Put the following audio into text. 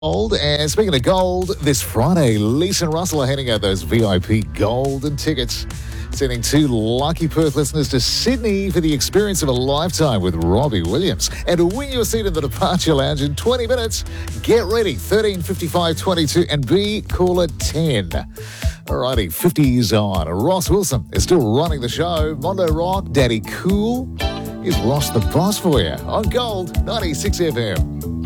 Gold. And speaking of gold, this Friday, Lisa and Russell are handing out those VIP golden tickets, sending 2 lucky Perth listeners to Sydney for the experience of a lifetime with Robbie Williams. And to win your seat in the Departure Lounge in 20 minutes, get ready, 13 55 22 and be caller 10. Alrighty, 50s on. Ross Wilson is still running the show. Mondo Rock, Daddy Cool. Is Ross the boss for you on Gold 96 FM.